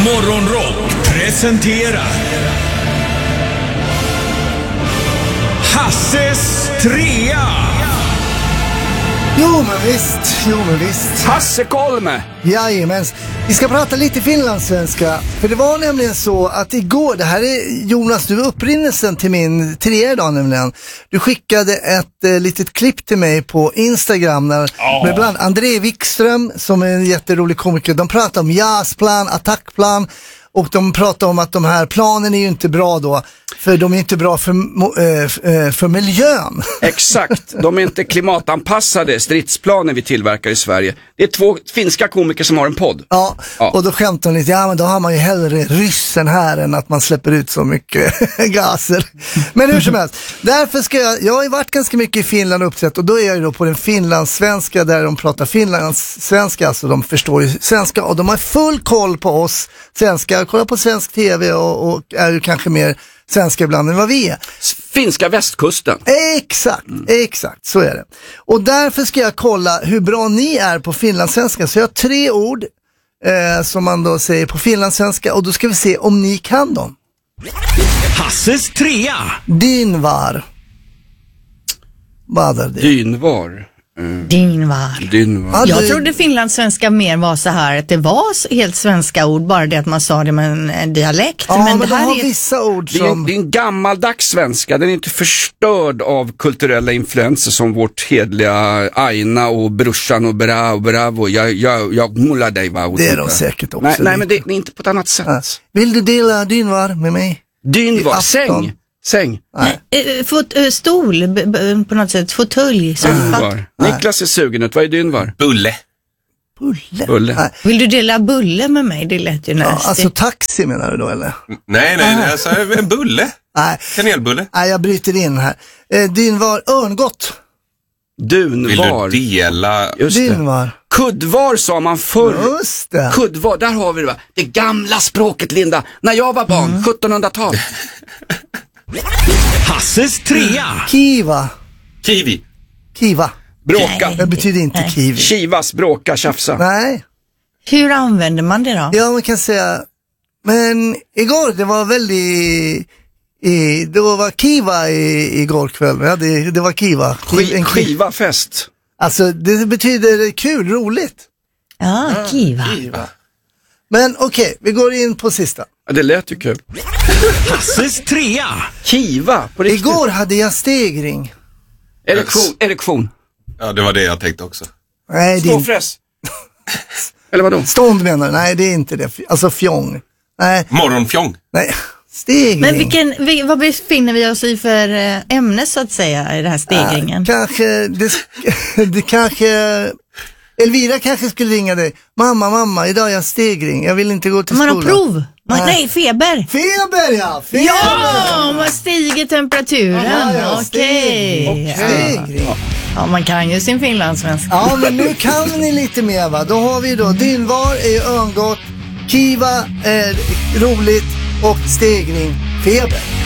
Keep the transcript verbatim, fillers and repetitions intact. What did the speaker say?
Morgonrock presenterar Hasses trea. Jo men visst, jo men visst. Hasse Kolme. Jajamän. Vi ska prata lite finlandssvenska. För det var nämligen så att igår, det här är Jonas, du upprinnelsen till min trea idag nämligen. Du skickade ett eh, litet klipp till mig på Instagram där, oh. med bland André Wikström som är en jätterolig komiker. De pratar om jasplan, attackplan. Och de pratar om att de här planen är ju inte bra då, för de är inte bra för, äh, för miljön. Exakt, de är inte klimatanpassade stridsplaner vi tillverkar i Sverige. Det är två finska komiker som har en podd. Ja, ja. Och då skämtar de lite, ja men då har man ju hellre ryssen här än att man släpper ut så mycket gaser. Men hur som helst, därför ska jag, jag har ju varit ganska mycket i Finland och uppsett, och då är jag ju då på den finlandssvenska där de pratar finlandssvenska, alltså de förstår ju svenska och de har full koll på oss svenska. Kolla på svensk tv och, och är ju kanske mer svenska ibland än vad vi är. Finska västkusten. Exakt, mm. exakt, så är det. Och därför ska jag kolla hur bra ni är på finlandssvenska. Så jag har tre ord eh, som man då säger på finlandssvenska, och då ska vi se om ni kan dem. Hasses trea. Dynvar. Vad är det? Dynvar. Mm. Dynvar. Dynvar. Jag trodde finlandssvenska mer var så här att det var helt svenska ord, bara det att man sa det med en, en dialekt. Ja, men, men det här har är vissa ord som... Det är, en, det är en gammaldags svenska, den är inte förstörd av kulturella influenser som vårt hedliga Aina och brorsan och bra och bravo. Jag, jag, jag mullar dig, va? Det är de säkert också. Nej, nej men det, det är inte på ett annat sätt. Ja. Vill du dela dynvar med mig? Dynvar, säng. Säng. Nej. Fot, äh, stol b- b- på något sätt, fåtölj. Dynvar. Niklas är sugen ut. Vad är dynvar? Bulle. Bulle? Bulle. Nej. Vill du dela bulle med mig? Det lät ju nästan. Ja, alltså taxi menar du då eller? Nej, nej, nej alltså, en bulle. Nej. Kanelbulle. Nej, jag bryter in här. Eh, dynvar, örngott. Dunvar. Vill du dela? Just det. Dynvar. Kuddvar sa man förr. Just det. Kuddvar, där har vi det, va? Det gamla språket, Linda. När jag var barn, mm. sjuttonhundratal. Hasses trea. Kiva. Kiwi. Kiva. Bråka. Det betyder inte Nej. kiwi. Kivas, bråka, tjafsa. Nej. Hur använder man det då? Ja, man kan säga. Men igår, det var väldigt... I, det var kiva i, igår kväll. Ja, det, det var kiva. Sk- en skiva fest. Alltså, det betyder kul, roligt. Ja, ah, kiva. Kiva. Men okej, okay, vi går in på sista. Ja, det lät ju kul. Hasses trea. Kiva, på riktigt. Igår hade jag stegring. Erektion, erektion. Ja, det var det jag tänkte också. Nej, det är inte... Ståfräs. Eller vadå? Stånd menar du? Nej, det är inte det. Alltså fjong. Nej. Morgonfjong. Nej, stegring. Men vilken, vi, vad befinner vi oss i för eh, ämne så att säga i den här stegringen? Ja, kanske, det, det kanske... Elvira kanske skulle ringa dig. Mamma, mamma, idag är jag stegring. Jag vill inte gå till man skolan. Man har prov. Man, nej. nej, feber. Feber, ja. Feber. Ja, man stiger temperaturen. Aha, ja, okej. Okay. Stegring. Ja. ja, man kan ju sin finlandssvenska. Ja, men nu kan ni lite mer, va? Då har vi då dynvar är örngott, kiva är roligt och stegring feber.